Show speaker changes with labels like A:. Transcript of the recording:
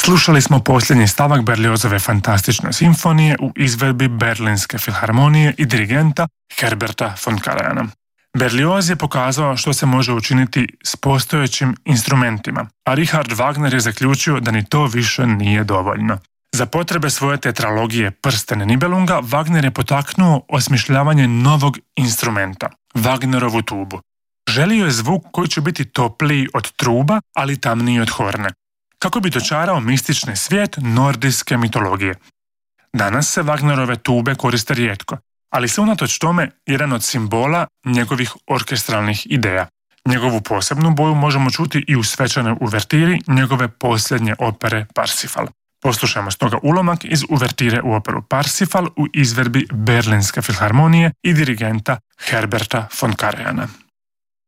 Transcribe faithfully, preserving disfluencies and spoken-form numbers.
A: Slušali smo posljednji stavak Berliozove fantastične simfonije u izvedbi Berlinske filharmonije i dirigenta Herberta von Karajan. Berlioz je pokazao što se može učiniti s postojećim instrumentima, a Richard Wagner je zaključio da ni to više nije dovoljno. Za potrebe svoje tetralogije Prsten Nibelunga, Wagner je potaknuo osmišljavanje novog instrumenta, Wagnerovu tubu. Želio je zvuk koji će biti topliji od truba, ali tamniji od horne, kako bi dočarao mistični svijet nordijske mitologije. Danas se Wagnerove tube koriste rijetko, ali se unatoč tome jedan od simbola njegovih orkestralnih ideja. Njegovu posebnu boju možemo čuti i u svečanoj uvertiri njegove posljednje opere Parsifal. Poslušajmo stoga ulomak iz uvertire u operu Parsifal u izvedbi Berlinske filharmonije i dirigenta Herberta von Karajana.